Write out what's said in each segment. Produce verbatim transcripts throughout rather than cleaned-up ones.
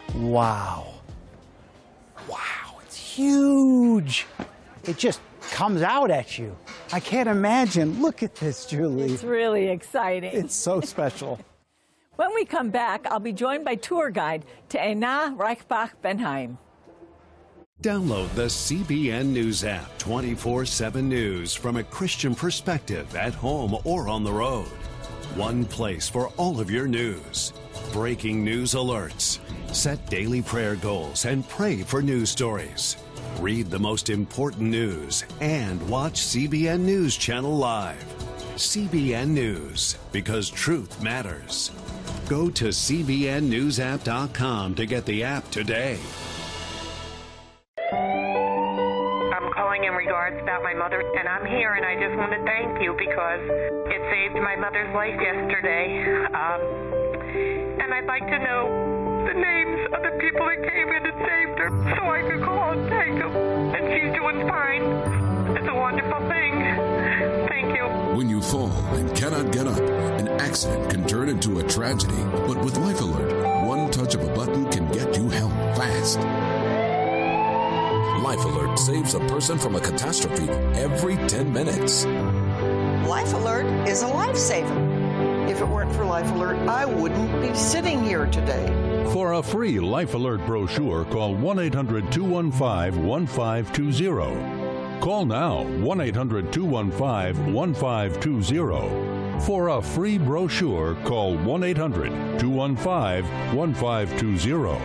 Wow. Wow, it's huge. It just comes out at you. I can't imagine. Look at this, Julie. It's really exciting. It's so special. When we come back, I'll be joined by tour guide Te'ena Reichbach Benheim. Download the C B N News app, twenty-four seven News from a Christian perspective at home or on the road. One place for all of your news. Breaking news alerts. Set daily prayer goals and pray for news stories. Read the most important news and watch C B N News Channel live. C B N News, because truth matters. Go to C B N news app dot com to get the app today. I'm calling in regards about my mother, and I'm here, and I just want to thank you because it saved my mother's life yesterday. Um, and I'd like to know the names of the people that came in and saved her so I could call and thank them. And she's doing fine. It's a wonderful thing. Thank you. When you fall and cannot get up, an accident can turn into a tragedy. But with Life Alert, one touch of a button can get you help fast. Life Alert saves a person from a catastrophe every ten minutes. Life Alert is a lifesaver. If it weren't for Life Alert, I wouldn't be sitting here today. For a free Life Alert brochure, call one eight hundred two one five one five two zero. Call now, one eight hundred two one five one five two zero. For a free brochure, call one eight hundred two one five one five two zero.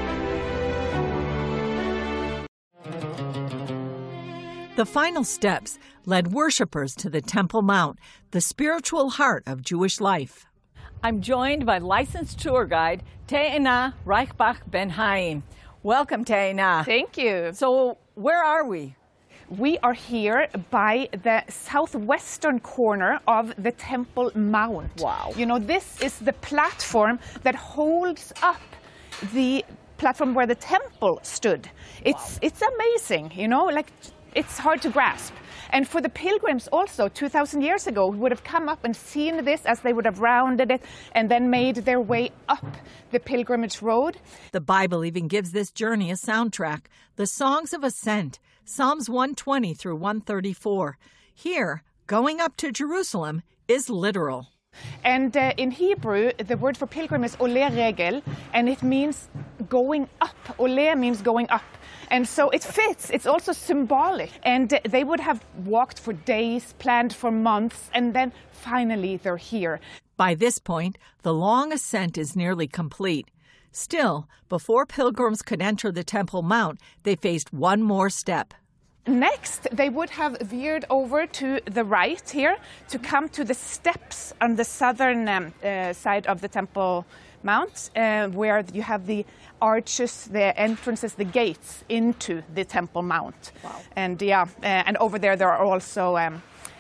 The final steps led worshipers to the Temple Mount, the spiritual heart of Jewish life. I'm joined by licensed tour guide Te'ena Reichbach Benheim. Welcome, Te'ena. Thank you. So, where are we? We are here by the southwestern corner of the Temple Mount. Wow. You know, this is the platform that holds up the platform where the temple stood. It's, wow. It's amazing, you know, like it's hard to grasp. And for the pilgrims also, two thousand years ago, who would have come up and seen this as they would have rounded it and then made their way up the pilgrimage road. The Bible even gives this journey a soundtrack, the Songs of Ascent, Psalms one twenty through one thirty-four. Here, going up to Jerusalem is literal. And uh, in Hebrew, the word for pilgrim is ole regel, and it means going up. Ole means going up. And so it fits. It's also symbolic. And uh, they would have walked for days, planned for months, and then finally they're here. By this point, the long ascent is nearly complete. Still, before pilgrims could enter the Temple Mount, they faced one more step. Next, they would have veered over to the right here to come to the steps on the southern um, uh, side of the Temple Mount, uh, where you have the arches, the entrances, the gates into the Temple Mount. Wow. And yeah, uh, and over there there are also um,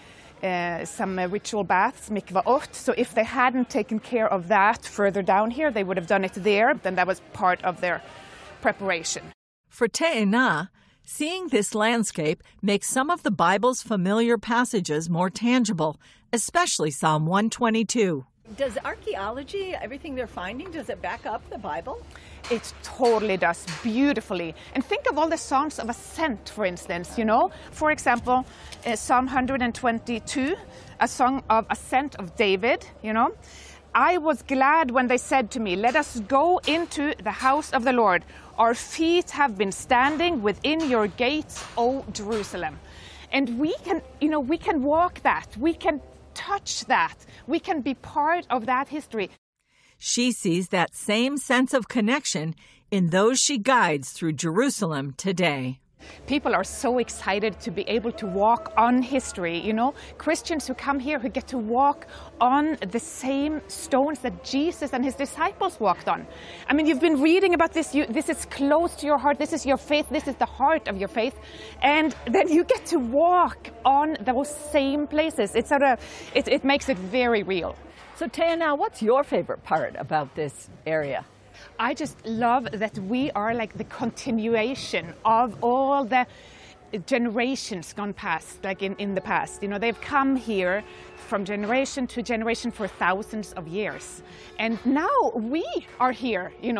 uh, some uh, ritual baths, mikvaot. So if they hadn't taken care of that further down here, they would have done it there. Then that was part of their preparation. For Te'ena, seeing this landscape makes some of the Bible's familiar passages more tangible, especially Psalm one twenty-two. Does archaeology, everything they're finding, does it back up the Bible? It totally does, beautifully. And think of all the Songs of Ascent, for instance, you know. For example, uh, Psalm one twenty-two, a song of ascent of David, you know. I was glad when they said to me, let us go into the house of the Lord. Our feet have been standing within your gates, O Jerusalem. And we can, you know, we can walk that. We can touch that. We can be part of that history. She sees that same sense of connection in those she guides through Jerusalem today. People are so excited to be able to walk on history, you know. Christians who come here who get to walk on the same stones that Jesus and his disciples walked on. I mean, you've been reading about this. You, this is close to your heart. This is your faith. This is the heart of your faith. And then you get to walk on those same places. It's sort of, it, it makes it very real. So Te'ena, what's your favorite part about this area? I just love that we are like the continuation of all the generations gone past, like in, in the past. You know, they've come here from generation to generation for thousands of years. And now we are here, you know,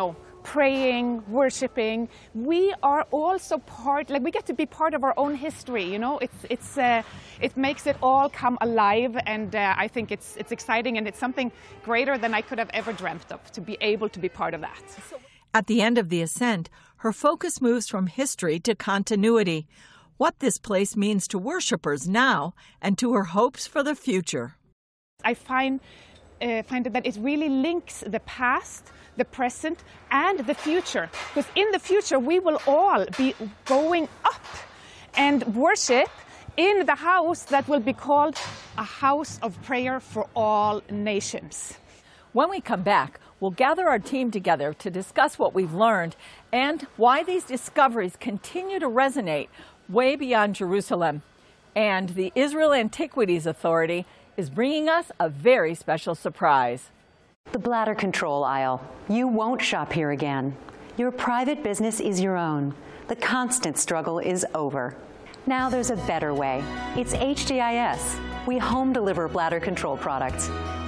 praying, worshiping, we are also part, like we get to be part of our own history, you know, it's, it's, uh, it makes it all come alive, and uh, I think it's, it's exciting, and it's something greater than I could have ever dreamt of, to be able to be part of that. At the end of the ascent, her focus moves from history to continuity, what this place means to worshipers now and to her hopes for the future. I find, uh, find that it really links the past, the present, and the future. Because in the future, we will all be going up and worship in the house that will be called a house of prayer for all nations. When we come back, we'll gather our team together to discuss what we've learned and why these discoveries continue to resonate way beyond Jerusalem. And the Israel Antiquities Authority is bringing us a very special surprise. The bladder control aisle. You won't shop here again. Your private business is your own. The constant struggle is over. Now there's a better way. It's H D I S. We home deliver bladder control products.